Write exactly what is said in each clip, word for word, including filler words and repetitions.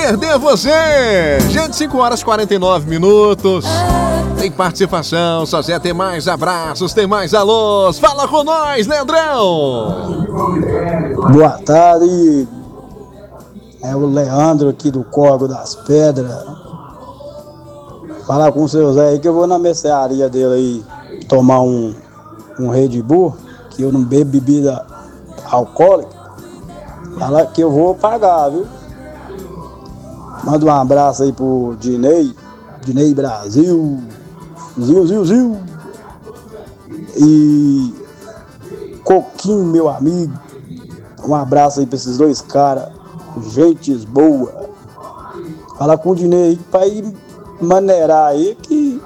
perder você. Gente, cinco horas e quarenta e nove minutos. Tem participação, só Zé, tem mais abraços, tem mais alôs. Fala com nós, Leandrão. Boa tarde. É o Leandro aqui do Córrego das Pedras. Falar com o seu Zé aí que eu vou na mercearia dele aí tomar um, um Red Bull, que eu não bebo bebida alcoólica. Fala que eu vou pagar, viu? Manda um abraço aí pro Dinei, Dinei Brasil, Zil, Zil, Zil. E Coquinho, meu amigo. Um abraço aí pra esses dois caras, gentes boa. Fala com o Dinei aí pra ir maneirar aí que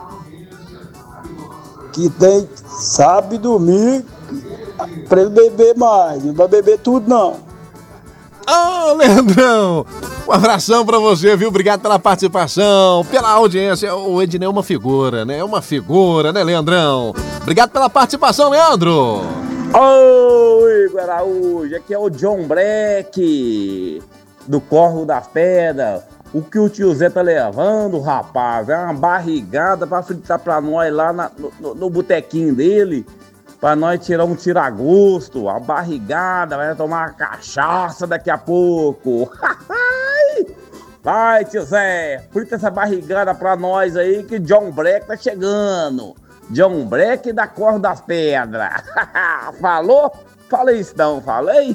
que tem, sabe dormir pra ele beber mais, não vai beber tudo não. Ô, Leandrão, um abração pra você, viu? Obrigado pela participação, pela audiência. O Ednei é uma figura, né? É uma figura, né, Leandrão? Obrigado pela participação, Leandro. Oi, Igor Araújo, aqui é o John Black, do Córrego das Pedras. O que o tio Zé tá levando, rapaz, é uma barrigada pra fritar pra nós lá na, no, no botequinho dele, pra nós tirar um tiragosto, a barrigada, vai tomar uma cachaça daqui a pouco. Vai, tio Zé, frita essa barrigada pra nós aí que John Black tá chegando. John Black da Cor das Pedras. Falou? Falei isso não, falei?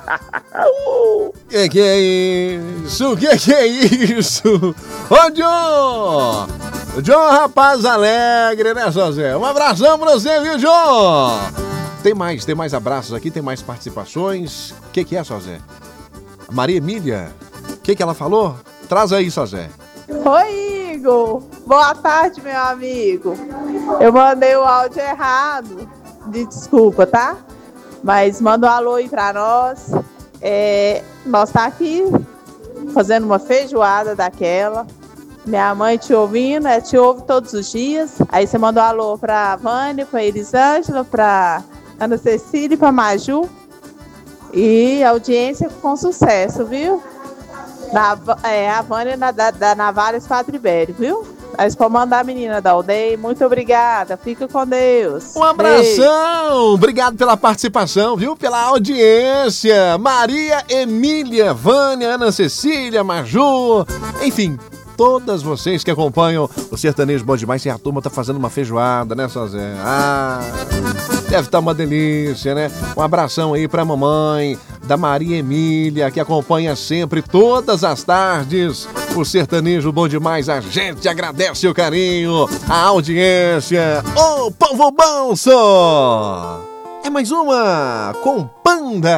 Que que é isso? Que que é isso? Ô, John! O John, rapaz alegre, né, José? Um abração pra você, viu, John? Tem mais, tem mais abraços aqui, tem mais participações. O que que é, José? Maria Emília, o que que ela falou? Traz aí, José. Oi, Igor. Boa tarde, meu amigo. Eu mandei o áudio errado. De desculpa, tá? Mas manda um alô aí pra nós. É, nós tá aqui fazendo uma feijoada daquela. Minha mãe te ouvindo, é, te ouve todos os dias. Aí você manda um alô pra Vânia, pra Elisângela, pra Ana Cecília e pra Maju. E audiência com sucesso, viu? Na, é, a Vânia na, da, da Navalha Padribério, viu? Aí pode mandar a menina da aldeia. Muito obrigada. Fica com Deus. Um abração. Beijo. Obrigado pela participação, viu? Pela audiência. Maria Emília, Vânia, Ana Cecília, Maju. Enfim, todas vocês que acompanham o Sertanejo Bom Demais. E a turma tá fazendo uma feijoada, né, Sozé? Ah, deve estar uma delícia, né? Um abração aí pra mamãe da Maria Emília, que acompanha sempre, todas as tardes, o Sertanejo Bom Demais. A gente agradece o carinho, a audiência. Ô, povo bom, só! É mais uma com Panda.